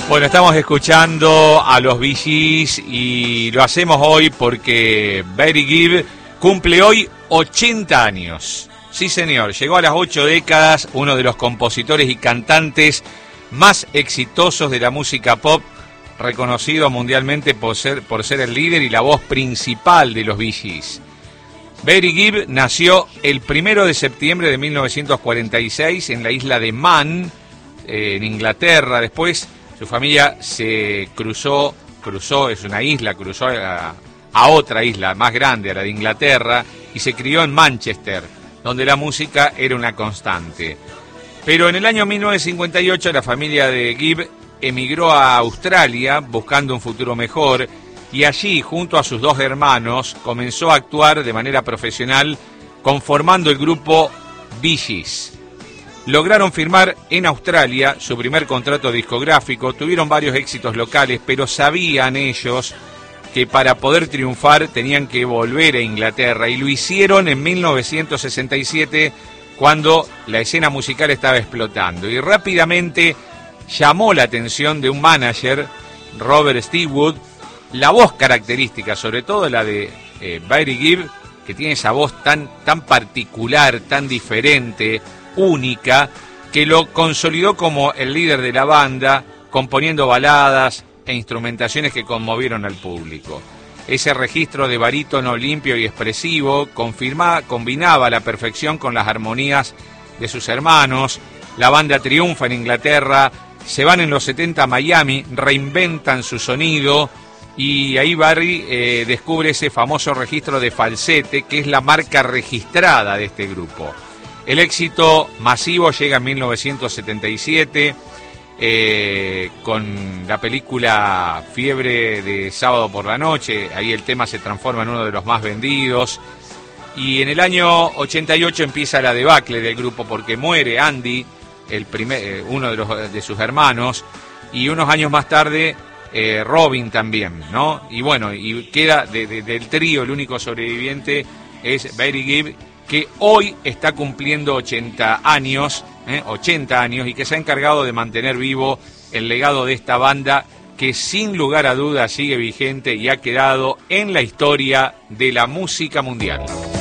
Bueno, estamos escuchando a los Bee Gees y lo hacemos hoy porque Barry Gibb cumple hoy 80 años. Sí, señor, llegó a las 8 décadas, uno de los compositores y cantantes más exitosos de la música pop, reconocido mundialmente por ser el líder y la voz principal de los Bee Gees. Barry Gibb nació el 1 de septiembre de 1946 en la isla de Man, en Inglaterra. Después su familia se cruzó, es una isla, cruzó a otra isla más grande, a la de Inglaterra, y se crió en Manchester, donde la música era una constante. Pero en el año 1958 la familia de Gibb emigró a Australia buscando un futuro mejor, y allí, junto a sus dos hermanos, comenzó a actuar de manera profesional, conformando el grupo Bee Gees. Lograron firmar en Australia su primer contrato discográfico, tuvieron varios éxitos locales, pero sabían ellos que para poder triunfar tenían que volver a Inglaterra, y lo hicieron en 1967, cuando la escena musical estaba explotando. Y rápidamente llamó la atención de un manager, Robert Stigwood, la voz característica, sobre todo la de Barry Gibb, que tiene esa voz tan particular, tan diferente, única, que lo consolidó como el líder de la banda, componiendo baladas e instrumentaciones que conmovieron al público. Ese registro de barítono limpio y expresivo combinaba a la perfección con las armonías de sus hermanos. La banda triunfa en Inglaterra, se van en los 70 a Miami, reinventan su sonido, y ahí Barry descubre ese famoso registro de falsete, que es la marca registrada de este grupo. El éxito masivo llega en 1977 con la película Fiebre de sábado por la noche. Ahí el tema se transforma en uno de los más vendidos. Y en el año 88 empieza la debacle del grupo, porque muere Andy, uno de sus hermanos, y unos años más tarde Robin también, ¿no? Y bueno, y queda del trío, el único sobreviviente es Barry Gibb, que hoy está cumpliendo 80 años, y que se ha encargado de mantener vivo el legado de esta banda, que sin lugar a dudas sigue vigente y ha quedado en la historia de la música mundial.